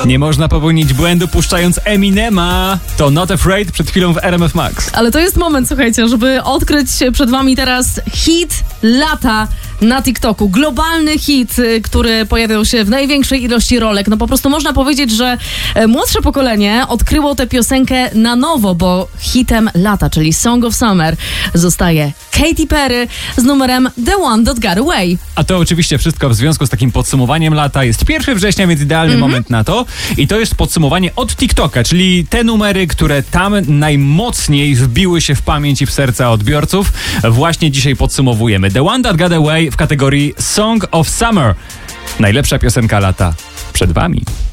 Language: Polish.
Nie można popełnić błędu puszczając Eminema. To Not Afraid przed chwilą w RMF Max. Ale to jest moment, słuchajcie, żeby odkryć przed wami teraz hit lata na TikToku. Globalny hit, który pojawiał się w największej ilości rolek. No po prostu można powiedzieć, że młodsze pokolenie odkryło tę piosenkę na nowo, bo hitem lata, czyli Song of Summer, zostaje Katy Perry z numerem The One That Got Away. A to oczywiście wszystko w związku z takim podsumowaniem lata. Jest 1 września, więc idealny moment na to. I to jest podsumowanie od TikToka, czyli te numery, które tam najmocniej wbiły się w pamięć i w serca odbiorców. Właśnie dzisiaj podsumowujemy. The One That Got Away w kategorii Song of Summer. Najlepsza piosenka lata przed wami.